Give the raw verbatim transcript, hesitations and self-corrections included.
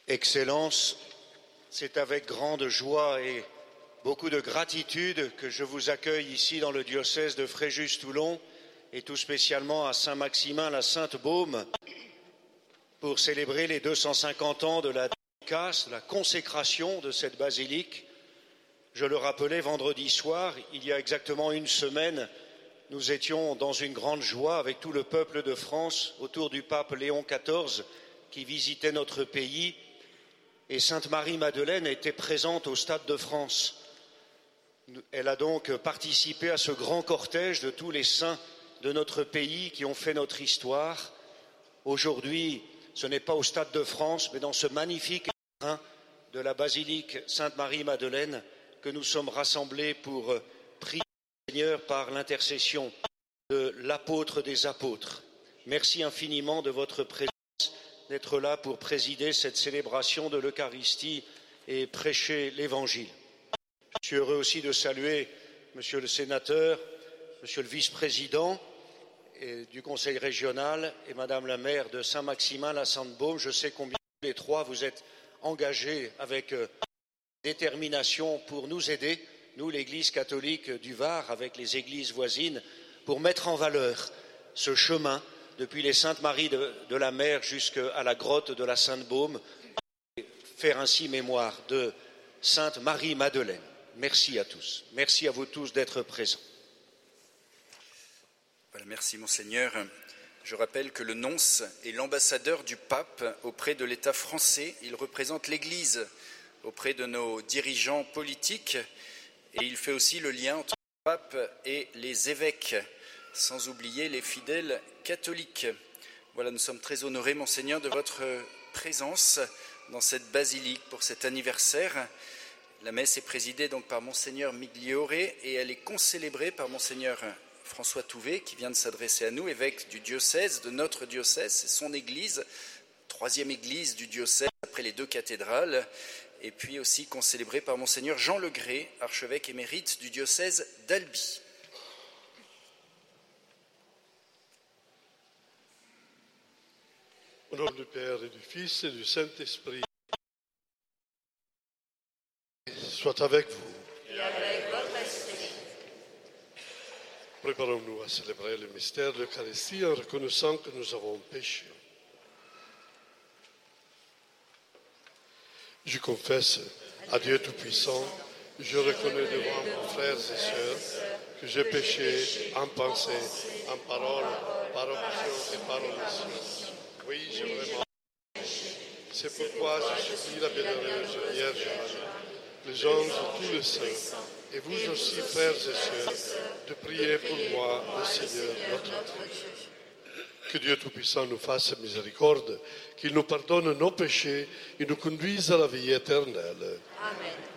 Excellences, c'est avec grande joie et beaucoup de gratitude que je vous accueille ici dans le diocèse de Fréjus-Toulon et tout spécialement à Saint-Maximin-la-Sainte-Baume pour célébrer les deux cent cinquante ans de la dédicace, la consécration de cette basilique. Je le rappelais vendredi soir, il y a exactement une semaine, nous étions dans une grande joie avec tout le peuple de France autour du pape Léon quatorze qui visitait notre pays et Sainte Marie-Madeleine était présente au Stade de France. Elle a donc participé à ce grand cortège de tous les saints de notre pays qui ont fait notre histoire. Aujourd'hui, ce n'est pas au Stade de France, mais dans ce magnifique terrain de la basilique Sainte-Marie-Madeleine que nous sommes rassemblés pour prier le Seigneur par l'intercession de l'apôtre des apôtres. Merci infiniment de votre présence, d'être là pour présider cette célébration de l'Eucharistie et prêcher l'Évangile. Je suis heureux aussi de saluer Monsieur le sénateur, Monsieur le vice-président du Conseil régional et Madame la maire de Saint-Maximin-la-Sainte-Baume. Je sais combien tous les trois vous êtes engagés avec détermination pour nous aider, nous l'Église catholique du Var, avec les églises voisines, pour mettre en valeur ce chemin depuis les Saintes Maries de, de la Mer jusqu'à la grotte de la Sainte-Baume, et faire ainsi mémoire de Sainte Marie-Madeleine. Merci à tous. Merci à vous tous d'être présents. Voilà, merci Monseigneur. Je rappelle que le nonce est l'ambassadeur du pape auprès de l'État français. Il représente l'Église auprès de nos dirigeants politiques et il fait aussi le lien entre le pape et les évêques, sans oublier les fidèles catholiques. Voilà, nous sommes très honorés, Monseigneur, de votre présence dans cette basilique pour cet anniversaire. La messe est présidée donc par Monseigneur Migliore et elle est concélébrée par Monseigneur François Touvet, qui vient de s'adresser à nous, évêque du diocèse, de notre diocèse, c'est son église, troisième église du diocèse après les deux cathédrales, et puis aussi concélébrée par Monseigneur Jean Legré, archevêque émérite du diocèse d'Albi. Au nom du Père et du Fils et du Saint-Esprit, soit avec vous. Et avec votre esprit. Préparons-nous à célébrer le mystère de l'Eucharistie en reconnaissant que nous avons péché. Je confesse à Dieu Tout-Puissant, je reconnais devant mes frères et sœurs que j'ai péché en pensée, en parole, par option et par omission. Oui, j'ai vraiment. C'est pourquoi je supplie la bienheureuse Vierge Marie, les anges et tous les saints, et vous aussi, frères et sœurs, de prier pour moi, le Seigneur notre Dieu. Que Dieu Tout-Puissant nous fasse miséricorde, qu'il nous pardonne nos péchés et nous conduise à la vie éternelle. Amen.